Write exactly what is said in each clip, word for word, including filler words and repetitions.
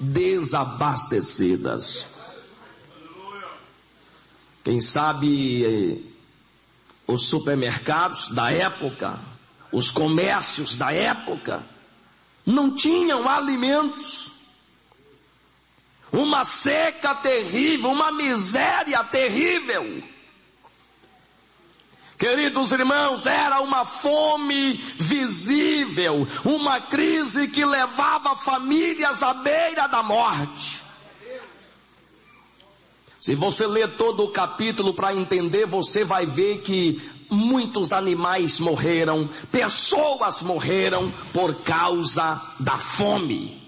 desabastecidas. Quem sabe os supermercados da época, os comércios da época, não tinham alimentos. Uma seca terrível, uma miséria terrível. Queridos irmãos, era uma fome visível, uma crise que levava famílias à beira da morte. Se você ler todo o capítulo para entender, você vai ver que muitos animais morreram, pessoas morreram por causa da fome.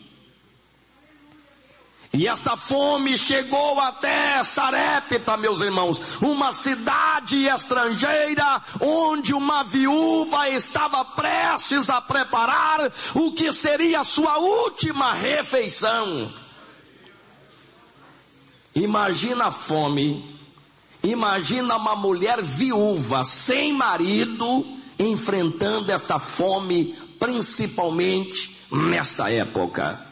E esta fome chegou até Sarepta, meus irmãos, uma cidade estrangeira, onde uma viúva estava prestes a preparar o que seria a sua última refeição. Imagina a fome, imagina uma mulher viúva, sem marido, enfrentando esta fome, principalmente nesta época.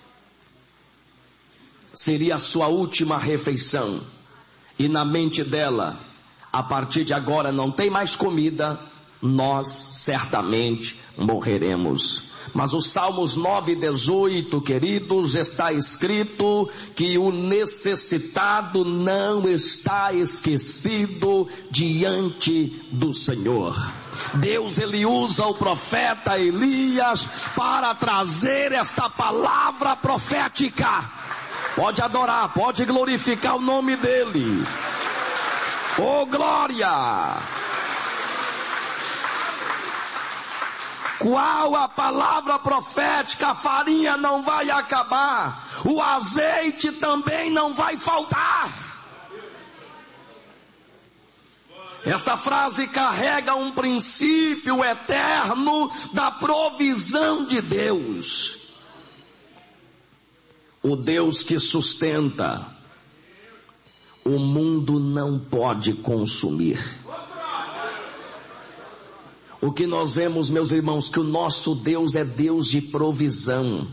Seria a sua última refeição, e na mente dela, a partir de agora não tem mais comida, nós certamente morreremos. Mas o Salmos nove, dezoito, queridos, está escrito que o necessitado não está esquecido diante do Senhor. Deus, ele usa o profeta Elias para trazer esta palavra profética. Pode adorar, pode glorificar o nome dele. Oh, glória! Qual a palavra profética? A farinha não vai acabar, o azeite também não vai faltar. Esta frase carrega um princípio eterno da provisão de Deus. O Deus que sustenta, o mundo não pode consumir. O que nós vemos, meus irmãos, que o nosso Deus é Deus de provisão.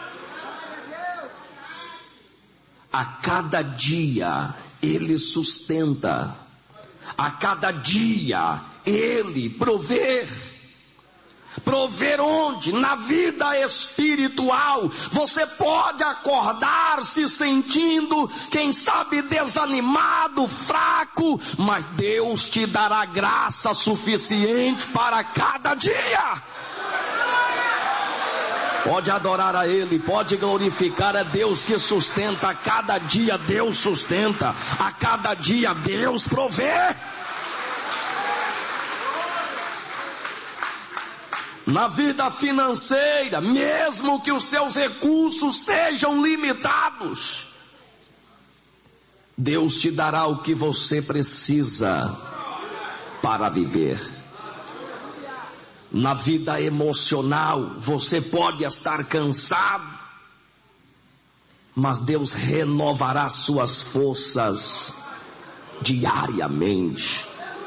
A cada dia Ele sustenta, a cada dia Ele provê. Prover onde? Na vida espiritual. Você pode acordar se sentindo, quem sabe, desanimado, fraco, mas Deus te dará graça suficiente para cada dia. Pode adorar a Ele, pode glorificar, é Deus que sustenta. A cada dia Deus sustenta, a cada dia Deus provê. Na vida financeira, mesmo que os seus recursos sejam limitados, Deus te dará o que você precisa para viver. Na vida emocional, você pode estar cansado, mas Deus renovará suas forças diariamente.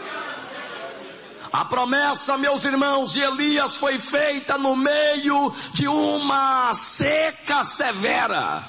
A promessa, meus irmãos, de Elias foi feita no meio de uma seca severa.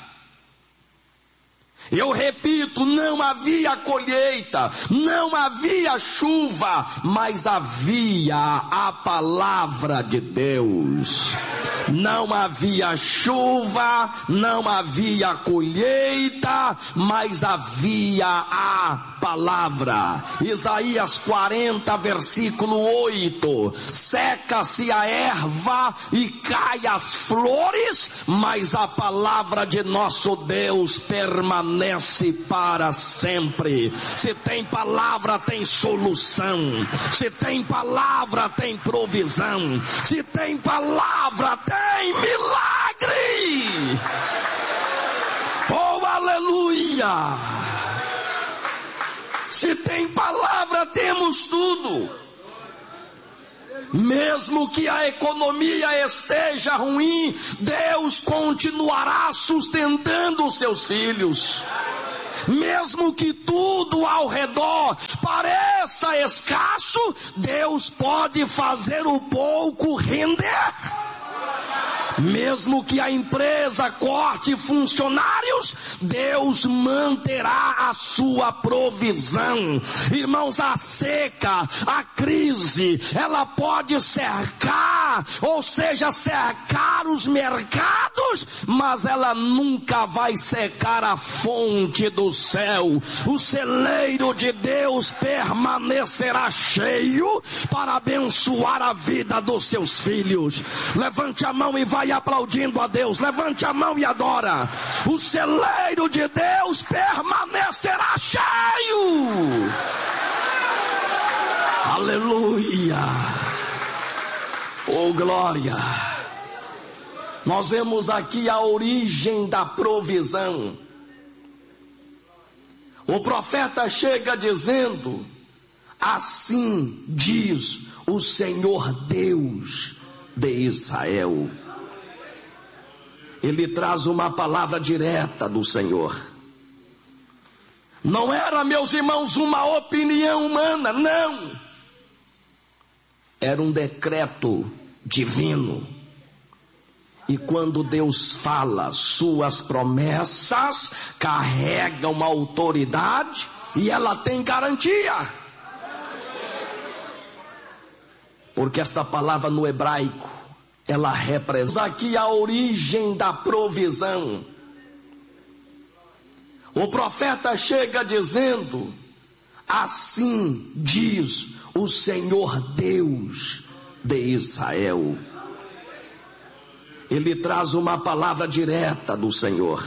Eu repito, não havia colheita, não havia chuva, mas havia a palavra de Deus. Não havia chuva, não havia colheita, mas havia a palavra. Isaías quarenta, versículo oito. Seca-se a erva e cai as flores, mas a palavra de nosso Deus permanece para sempre. Se tem palavra, tem solução. Se tem palavra, tem provisão. Se tem palavra, tem milagre. Oh, aleluia! Se tem palavra, temos tudo. Mesmo que a economia esteja ruim, Deus continuará sustentando os seus filhos. Mesmo que tudo ao redor pareça escasso, Deus pode fazer o pouco render. Mesmo que a empresa corte funcionários, Deus manterá a sua provisão. Irmãos, a seca, a crise, ela pode cercar, ou seja, cercar os mercados, mas ela nunca vai secar a fonte do céu. O celeiro de Deus permanecerá cheio para abençoar a vida dos seus filhos. Levante a mão e vai aplaudindo a Deus. Levante a mão e adora. O celeiro de Deus permanecerá cheio. Aleluia. Oh, glória. Nós vemos aqui a origem da provisão. O profeta chega dizendo: assim diz o Senhor Deus de Israel. Ele traz uma palavra direta do Senhor. Não era, meus irmãos, uma opinião humana, não. Era um decreto divino. E quando Deus fala, suas promessas carregam uma autoridade e ela tem garantia. Porque esta palavra no hebraico, ela representa aqui a origem da provisão. O profeta chega dizendo: assim diz o Senhor Deus de Israel. Ele traz uma palavra direta do Senhor.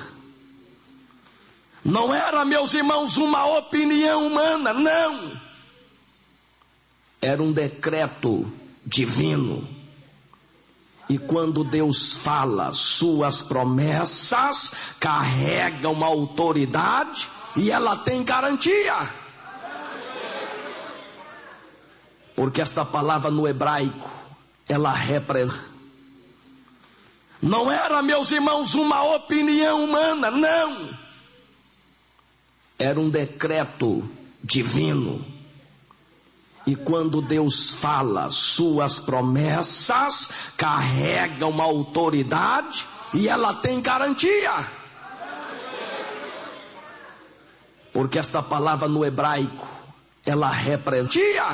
Não era, meus irmãos, uma opinião humana, não. Era um decreto divino. E quando Deus fala, suas promessas carregam uma autoridade e ela tem garantia. Porque esta palavra no hebraico, ela representa. Não era, meus irmãos, uma opinião humana, não. Era um decreto divino. E quando Deus fala, suas promessas carregam uma autoridade e ela tem garantia. Porque esta palavra no hebraico, ela representa.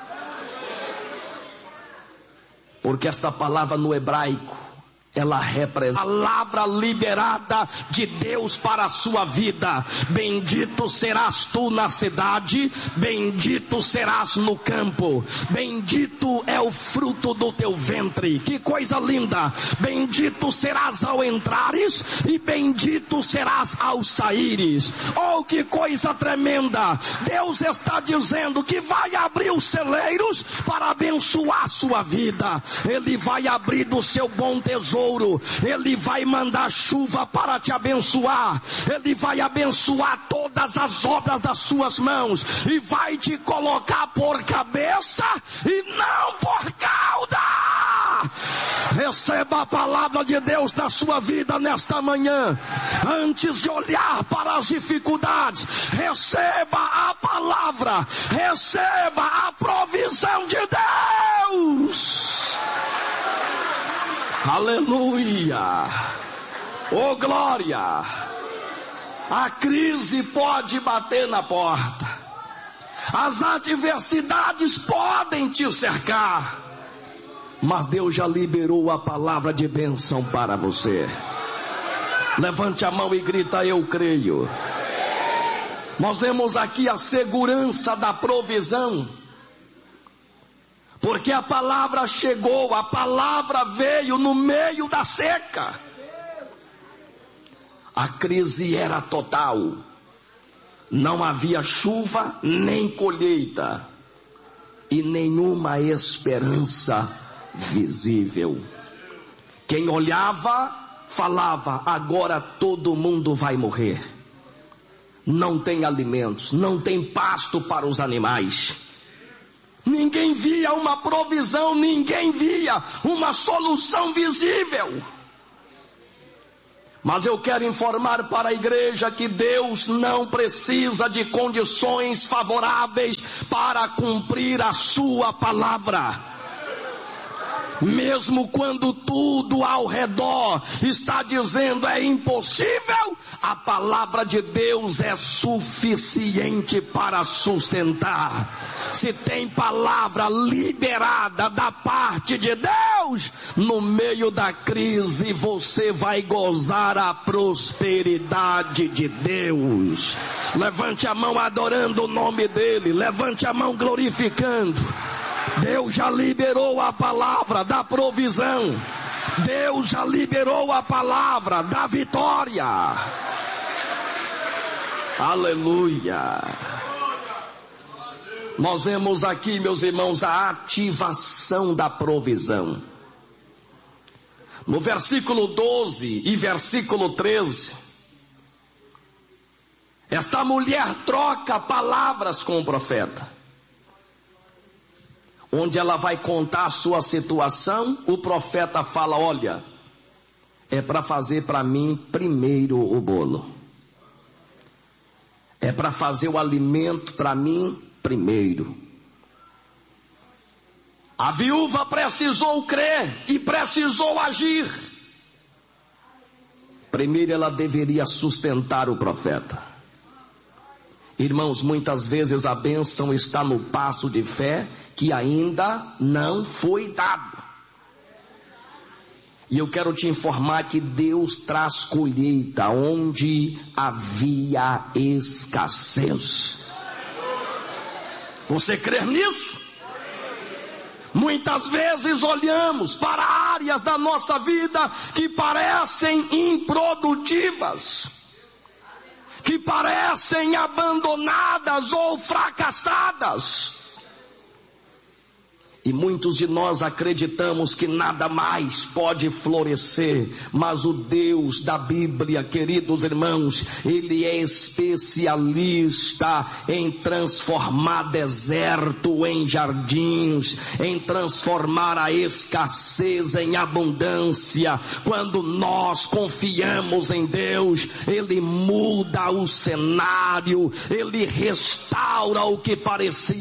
Porque esta palavra no hebraico, ela representa a palavra liberada de Deus para a sua vida. Bendito serás tu na cidade, bendito serás no campo, bendito é o fruto do teu ventre. Que coisa linda! Bendito serás ao entrares e bendito serás ao saíres. Oh, que coisa tremenda! Deus está dizendo que vai abrir os celeiros para abençoar a sua vida. Ele vai abrir do seu bom tesouro. Ele vai mandar chuva para te abençoar. Ele vai abençoar todas as obras das suas mãos e vai te colocar por cabeça e não por cauda. Receba a palavra de Deus na sua vida nesta manhã. Antes de olhar para as dificuldades, receba a palavra, receba a provisão de Deus. Aleluia! Oh, glória! A crise pode bater na porta. As adversidades podem te cercar. Mas Deus já liberou a palavra de bênção para você. Levante a mão e grita: eu creio. Nós vemos aqui a segurança da provisão. Porque a palavra chegou, a palavra veio no meio da seca. A crise era total. Não havia chuva nem colheita. E nenhuma esperança visível. Quem olhava, falava: agora todo mundo vai morrer. Não tem alimentos, não tem pasto para os animais. Ninguém via uma provisão, ninguém via uma solução visível. Mas eu quero informar para a igreja que Deus não precisa de condições favoráveis para cumprir a sua palavra. Mesmo quando tudo ao redor está dizendo é impossível, a palavra de Deus é suficiente para sustentar. Se tem palavra liberada da parte de Deus, no meio da crise você vai gozar a prosperidade de Deus. Levante a mão adorando o nome dele, levante a mão glorificando. Deus já liberou a palavra da provisão. Deus já liberou a palavra da vitória. Aleluia. Nós vemos aqui, meus irmãos, a ativação da provisão. No versículo doze e versículo treze, esta mulher troca palavras com o profeta. Onde ela vai contar a sua situação, o profeta fala: olha, é para fazer para mim primeiro o bolo. É para fazer o alimento para mim primeiro. A viúva precisou crer e precisou agir. Primeiro ela deveria sustentar o profeta. Irmãos, muitas vezes a bênção está no passo de fé que ainda não foi dado. E eu quero te informar que Deus traz colheita onde havia escassez. Você crê nisso? Muitas vezes olhamos para áreas da nossa vida que parecem improdutivas, que parecem abandonadas ou fracassadas. E muitos de nós acreditamos que nada mais pode florescer, mas o Deus da Bíblia, queridos irmãos, Ele é especialista em transformar deserto em jardins, em transformar a escassez em abundância. Quando nós confiamos em Deus, Ele muda o cenário, Ele restaura o que parecia